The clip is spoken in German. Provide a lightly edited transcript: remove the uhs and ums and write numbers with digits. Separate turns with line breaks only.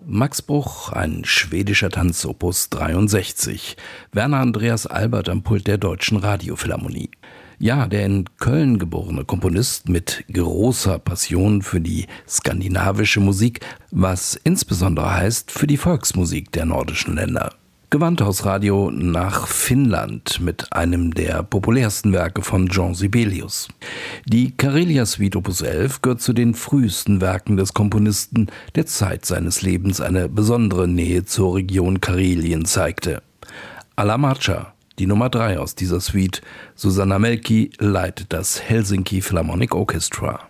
Max Bruch, ein schwedischer Tanz Opus 63. Werner Andreas Albert am Pult der Deutschen Radiophilharmonie. Ja, der in Köln geborene Komponist mit großer Passion für die skandinavische Musik, was insbesondere heißt für die Volksmusik der nordischen Länder. Gewandhausradio nach Finnland mit einem der populärsten Werke von Jean Sibelius. Die Karelia-Suite Opus 11 gehört zu den frühesten Werken des Komponisten, der Zeit seines Lebens eine besondere Nähe zur Region Karelien zeigte. Alla Marcha, die Nummer 3 aus dieser Suite. Susanna Melki leitet das Helsinki Philharmonic Orchestra.